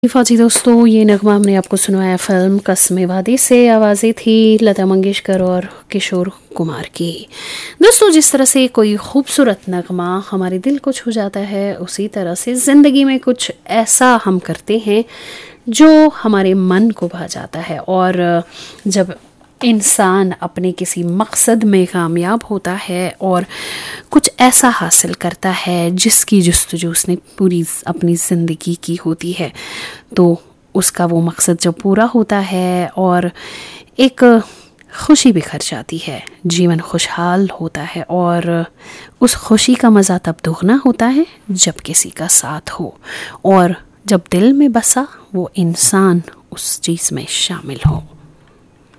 फौजी दोस्तों, ये नगमा हमने आपको सुनाया फिल्म कस्मे वादे से। आवाज़ें थी लता मंगेशकर और किशोर कुमार की। दोस्तों, जिस तरह से कोई खूबसूरत नगमा हमारे दिल को छू जाता है, उसी तरह से ज़िंदगी में कुछ ऐसा हम करते हैं जो हमारे मन को भा जाता है। और जब इंसान अपने किसी मकसद में कामयाब होता है और कुछ ऐसा हासिल करता है जिसकी जस्तजू उसने पूरी अपनी ज़िंदगी की होती है, तो उसका वो मकसद जब पूरा होता है और एक खुशी बिखर जाती है, जीवन खुशहाल होता है। और उस खुशी का मज़ा तब दोगुना होता है जब किसी का साथ हो और जब दिल में बसा वो इंसान उस चीज़ में शामिल हो।